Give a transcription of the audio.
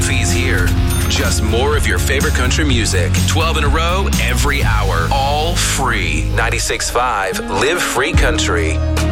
fees here. Just more of your favorite country music. 12 in a row, every hour. All free. 96.5 Live Free Country.